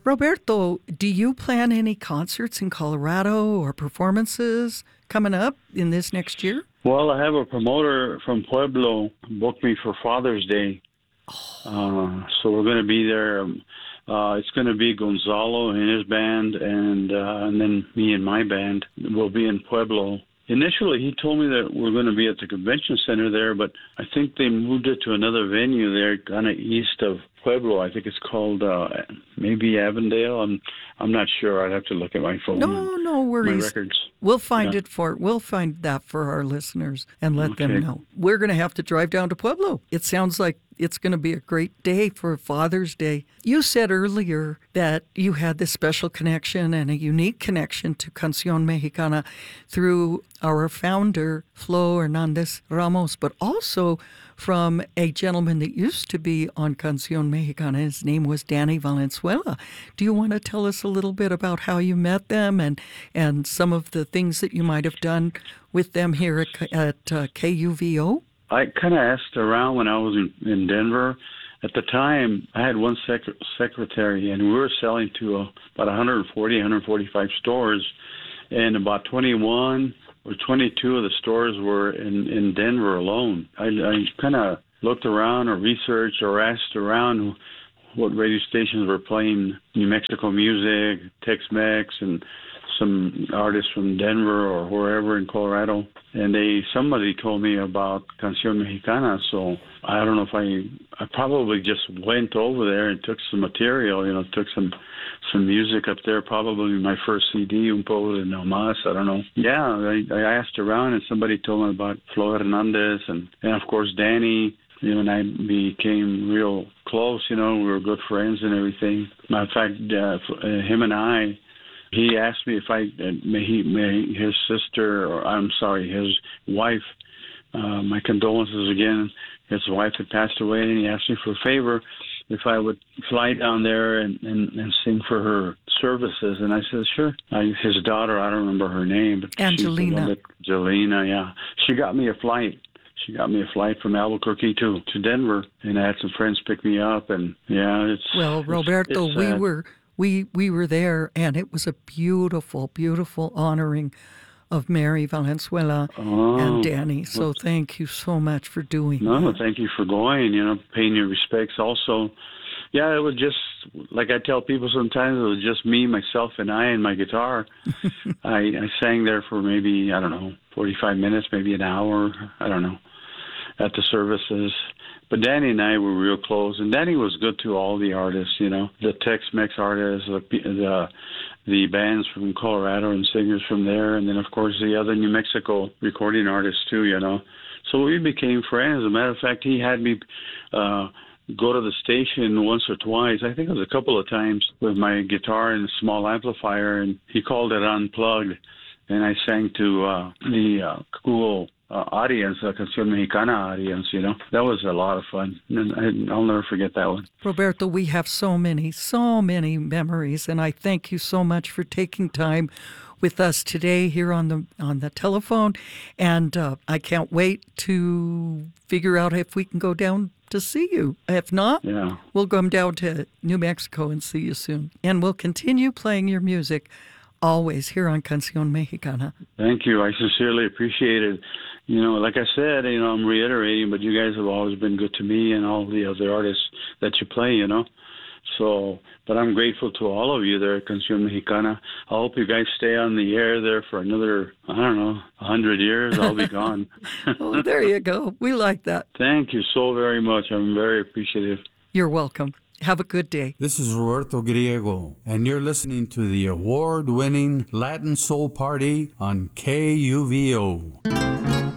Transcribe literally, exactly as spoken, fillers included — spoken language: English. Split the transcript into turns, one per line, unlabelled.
Roberto, do you plan any concerts in Colorado or performances coming up in this next year?
Well, I have a promoter from Pueblo booked me for Father's Day. Oh. Uh, so we're going to be there. Uh, it's going to be Gonzalo and his band, and uh, and then me and my band will be in Pueblo. Initially, he told me that we're going to be at the convention center there, but I think they moved it to another venue there, kind of east of Pueblo. I think it's called uh, maybe Avondale. I'm I'm not sure. I'd have to look at my phone.
No, no worries.
My records.
We'll find
Yeah.
it for we'll find that for our listeners and let
Okay.
them know. We're going to have to drive down to Pueblo. It sounds like it's going to be a great day for Father's Day. You said earlier that you had this special connection and a unique connection to Canción Mexicana through our founder, Flo Hernandez Ramos, but also from a gentleman that used to be on Canción Mexicana. His name was Danny Valenzuela. Do you want to tell us a little bit about how you met them and, and some of the things that you might have done with them here at, at uh, K U V O?
I kind of asked around when I was in, in Denver. At the time, I had one sec- secretary, and we were selling to uh, about one forty, one forty-five stores, and about twenty-one or twenty-two of the stores were in, in Denver alone. I, I kind of looked around or researched or asked around what radio stations were playing New Mexico music, Tex-Mex, and some artists from Denver or wherever in Colorado, and they somebody told me about Canción Mexicana. So I don't know if I I probably just went over there and took some material, you know, took some some music up there. Probably my first C D, Un Poco de No Más. I don't know. Yeah, I, I asked around, and somebody told me about Flo Hernandez, and and of course Danny. You know, and I became real close. You know, we were good friends and everything. Matter of fact, uh, him and I. He asked me if I uh, may he may his sister or I'm sorry his wife. Uh, my condolences again. His wife had passed away, and he asked me for a favor if I would fly down there and, and, and sing for her services. And I said, sure. I, his daughter, I don't remember her name, but
Angelina.
That, Angelina, yeah. She got me a flight. She got me a flight from Albuquerque to, to Denver, and I had some friends pick me up. And yeah, it's
well, Roberto,
it's, it's
we
sad.
were. We we were there, and it was a beautiful, beautiful honoring of Mary Valenzuela
oh,
and Danny. So
well,
thank you so much for doing
no,
that.
thank you for going, you know, paying your respects also. Yeah, it was just, like I tell people sometimes, it was just me, myself, and I and my guitar. I, I sang there for maybe, I don't know, forty-five minutes, maybe an hour, I don't know, at the services. But Danny and I were real close, and Danny was good to all the artists, you know, the Tex-Mex artists, the the, the bands from Colorado and singers from there, and then, of course, the other New Mexico recording artists, too, you know. So we became friends. As a matter of fact, he had me uh, go to the station once or twice. I think it was a couple of times with my guitar and a small amplifier, and he called it Unplugged, and I sang to uh, the uh, cool Uh, audience, the Canción Mexicana audience, you know. That was a lot of fun. And I, I'll never forget that one.
Roberto, we have so many, so many memories, and I thank you so much for taking time with us today here on the on the telephone. And uh, I can't wait to figure out if we can go down to see you. If not,
yeah.
we'll come down to New Mexico and see you soon. And we'll continue playing your music always here on Canción Mexicana.
Thank you. I sincerely appreciate it. You know, like I said, you know, I'm reiterating, but you guys have always been good to me and all the other artists that you play, you know. So, but I'm grateful to all of you there at Canción Mexicana. I hope you guys stay on the air there for another, I don't know, a hundred years. I'll be gone.
Oh, there you go. We like that.
Thank you so very much. I'm very appreciative.
You're welcome. Have a good day.
This is Roberto Griego, and you're listening to the award-winning Latin Soul Party on K U V O.